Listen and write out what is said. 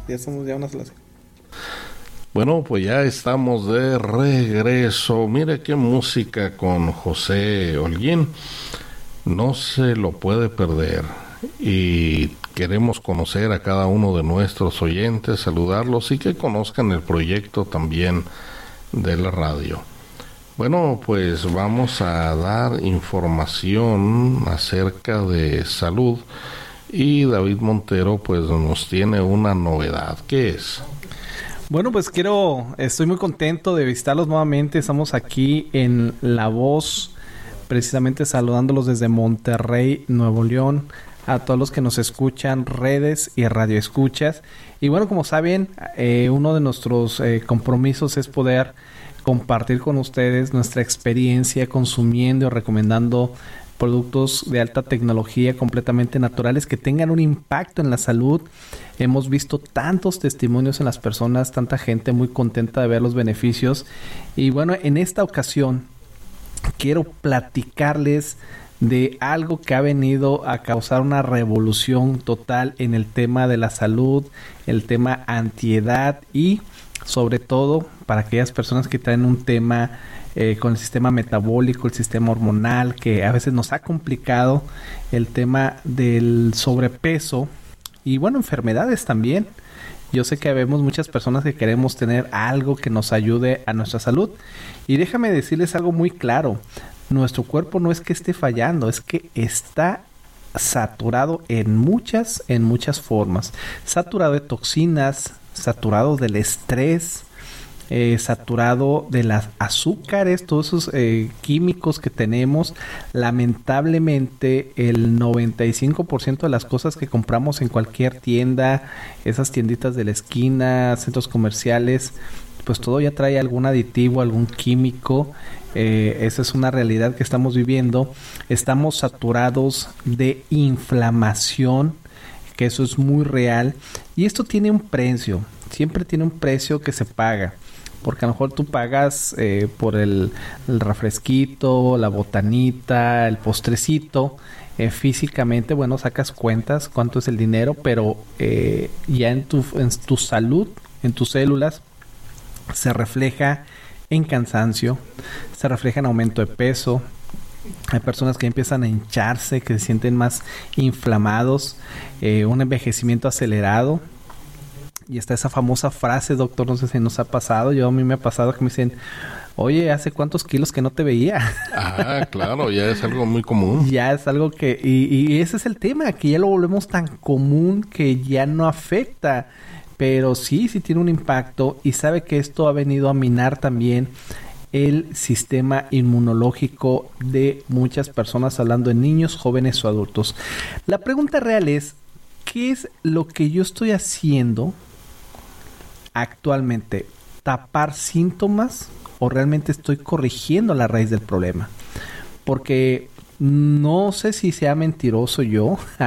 Ya somos ya unas las... Bueno, pues ya estamos de regreso. Mire qué música con José Holguín. No se lo puede perder. Y queremos conocer a cada uno de nuestros oyentes, saludarlos y que conozcan el proyecto también de la radio. Bueno, pues vamos a dar información acerca de salud y David Montero pues nos tiene una novedad. ¿Qué es? Bueno, pues estoy muy contento de visitarlos nuevamente. Estamos aquí en La Voz, precisamente saludándolos desde Monterrey, Nuevo León, a todos los que nos escuchan, redes y radioescuchas. Y bueno, como saben, uno de nuestros compromisos es poder compartir con ustedes nuestra experiencia consumiendo y recomendando productos de alta tecnología completamente naturales que tengan un impacto en la salud. Hemos visto tantos testimonios en las personas, tanta gente muy contenta de ver los beneficios. Y bueno, en esta ocasión quiero platicarles de algo que ha venido a causar una revolución total en el tema de la salud, el tema antiedad y sobre todo para aquellas personas que traen un tema con el sistema metabólico, el sistema hormonal, que a veces nos ha complicado el tema del sobrepeso y bueno, enfermedades también. Yo sé que vemos muchas personas que queremos tener algo que nos ayude a nuestra salud. Y déjame decirles algo muy claro. Nuestro cuerpo no es que esté fallando, es que está saturado en muchas formas. Saturado de toxinas, saturado del estrés, saturado de las azúcares, todos esos químicos que tenemos. Lamentablemente el 95% de las cosas que compramos en cualquier tienda, esas tienditas de la esquina, centros comerciales, pues todo ya trae algún aditivo, algún químico. Esa es una realidad que estamos viviendo. Estamos saturados de inflamación, que eso es muy real, y esto tiene un precio, siempre tiene un precio que se paga. Porque a lo mejor tú pagas por el refresquito, la botanita, el postrecito. Físicamente, bueno, sacas cuentas cuánto es el dinero, pero ya en tu salud, en tus células, se refleja en cansancio, se refleja en aumento de peso. Hay personas que empiezan a hincharse, que se sienten más inflamados, un envejecimiento acelerado. Y está esa famosa frase, doctor, no sé si nos ha pasado, a mí me ha pasado que me dicen, oye, ¿hace cuántos kilos que no te veía? Ah, claro, ya es algo muy común. Ya es algo que, y ese es el tema, que ya lo volvemos tan común que ya no afecta, pero sí tiene un impacto, y sabe que esto ha venido a minar también el sistema inmunológico de muchas personas, hablando de niños, jóvenes o adultos. La pregunta real es, ¿qué es lo que yo estoy haciendo actualmente? ¿Tapar síntomas o realmente estoy corrigiendo la raíz del problema? Porque no sé si sea mentiroso yo